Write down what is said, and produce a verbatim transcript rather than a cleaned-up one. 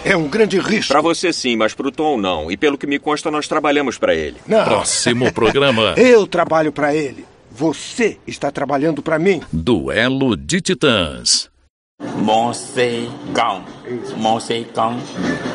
É um grande risco. Pra você sim, mas pro Tom não. E pelo que me consta, nós trabalhamos pra ele. Não. Próximo programa. Eu trabalho pra ele. Você está trabalhando pra mim. Duelo de Titãs. Mosecão. Mosecão.